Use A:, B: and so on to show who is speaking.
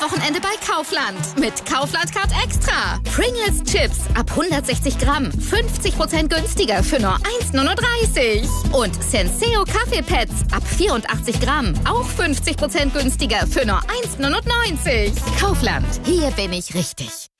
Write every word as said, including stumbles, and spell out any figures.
A: Wochenende bei Kaufland. Mit Kaufland Card Extra. Pringles Chips ab hundertsechzig Gramm. fünfzig Prozent günstiger für nur eins neununddreißig. Und Senseo Kaffeepads ab vierundachtzig Gramm. Auch fünfzig Prozent günstiger für nur eins neunundneunzig. Kaufland. Hier bin ich richtig.